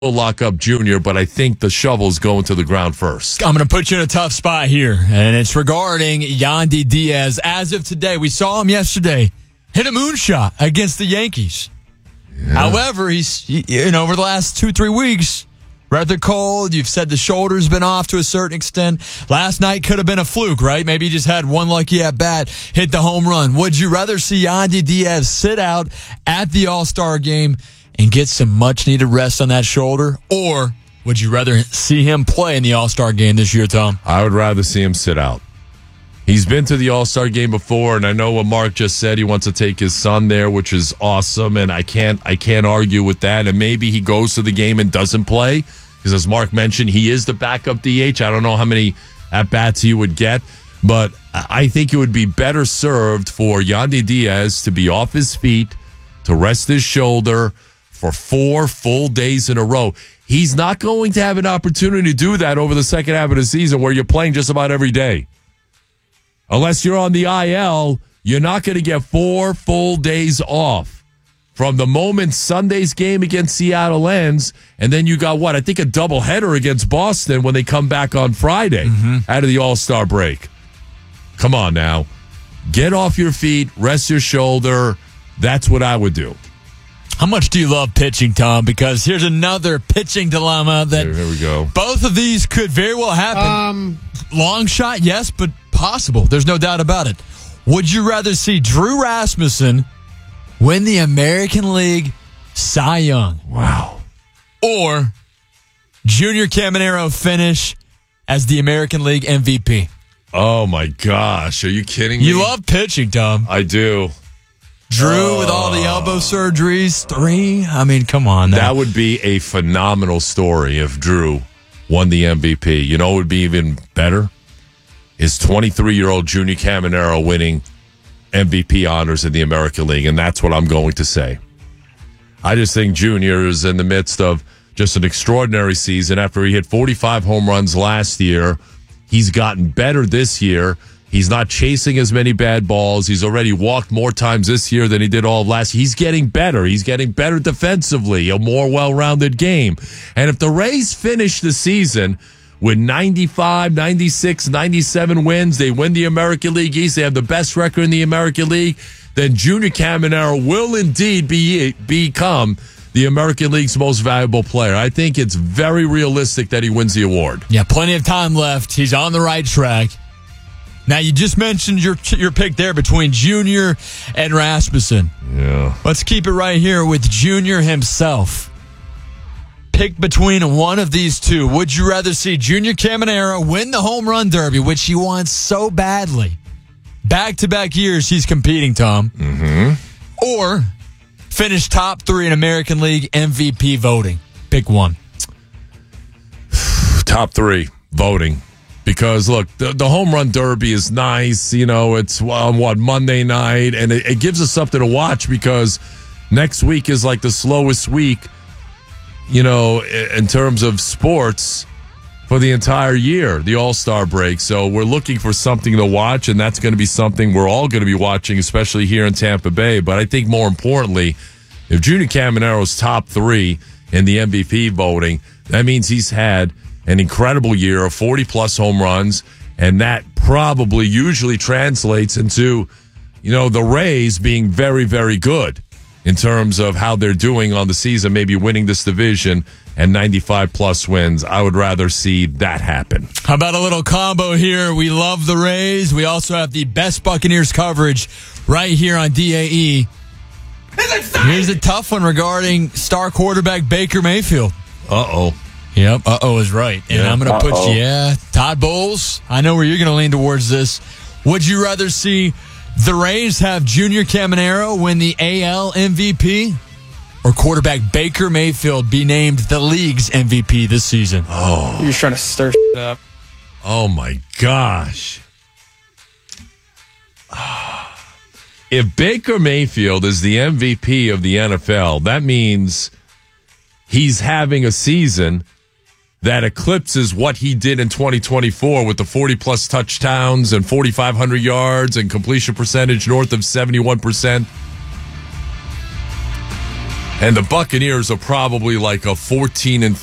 lock up Junior, but I think the shovel's going to the ground first. I'm going to put you in a tough spot here, and it's regarding Yandy Diaz. As of today, we saw him yesterday hit a moonshot against the Yankees. Yeah. However, he's over the last 2-3 weeks, rather cold. You've said the shoulder's been off to a certain extent. Last night could have been a fluke, right? Maybe he just had one lucky at bat, hit the home run. Would you rather see Yandy Diaz sit out at the All-Star game and get some much-needed rest on that shoulder? Or would you rather see him play in the All-Star game this year, Tom? I would rather see him sit out. He's been to the All-Star game before, and I know what Mark just said. He wants to take his son there, which is awesome, and I can't argue with that. And maybe he goes to the game and doesn't play, because as Mark mentioned, he is the backup DH. I don't know how many at-bats he would get, but I think it would be better served for Yandy Diaz to be off his feet, to rest his shoulder for 4 full days in a row. He's not going to have an opportunity to do that over the second half of the season where you're playing just about every day. Unless you're on the IL, you're not going to get 4 full days off from the moment Sunday's game against Seattle ends, and then you got I think a doubleheader against Boston when they come back on Friday out of the All-Star break. Come on now. Get off your feet, rest your shoulder. That's what I would do. How much do you love pitching, Tom? Because here's another pitching dilemma that here we go. Both of these could very well happen. Long shot, yes, but possible. There's no doubt about it. Would you rather see Drew Rasmussen win the American League Cy Young? Wow. Or Junior Caminero finish as the American League MVP? Oh, my gosh. Are you kidding me? You love pitching, Tom. I do. Drew with all the elbow surgeries, 3. I mean, come on now. That would be a phenomenal story if Drew won the MVP. You know what would be even better? Is 23-year-old Junior Caminero winning MVP honors in the American League, and that's what I'm going to say. I just think Junior is in the midst of just an extraordinary season. After he hit 45 home runs last year, he's gotten better this year. He's not chasing as many bad balls. He's already walked more times this year than he did all of last. He's getting better. He's getting better defensively, a more well-rounded game. And if the Rays finish the season with 95, 96, 97 wins, they win the American League East, they have the best record in the American League, then Junior Caminero will indeed become the American League's most valuable player. I think it's very realistic that he wins the award. Yeah, plenty of time left. He's on the right track. Now, you just mentioned your pick there between Junior and Rasmussen. Yeah. Let's keep it right here with Junior himself. Pick between one of these two. Would you rather see Junior Caminero win the home run derby, which he wants so badly? Back-to-back years he's competing, Tom. Or finish top 3 in American League MVP voting? Pick one. Top 3 voting. Because, look, the home run derby is nice. You know, it's on Monday night, and it gives us something to watch because next week is like the slowest week, you know, in terms of sports for the entire year, the All-Star break. So we're looking for something to watch, and that's going to be something we're all going to be watching, especially here in Tampa Bay. But I think more importantly, if Junior Caminero's top 3 in the MVP voting, that means he's had an incredible year of 40-plus home runs, and that probably usually translates into, you know, the Rays being very, very good in terms of how they're doing on the season, maybe winning this division and 95-plus wins. I would rather see that happen. How about a little combo here? We love the Rays. We also have the best Buccaneers coverage right here on DAE. Here's a tough one regarding star quarterback Baker Mayfield. Uh-oh. Yep, uh-oh is right. And I'm going to put Todd Bowles, I know where you're going to lean towards this. Would you rather see the Rays have Junior Caminero win the AL MVP or quarterback Baker Mayfield be named the league's MVP this season? Oh. You're just trying to stir shit up. Oh, my gosh. If Baker Mayfield is the MVP of the NFL, that means he's having a season that eclipses what he did in 2024 with the 40-plus touchdowns and 4,500 yards and completion percentage north of 71%. And the Buccaneers are probably like a 14 and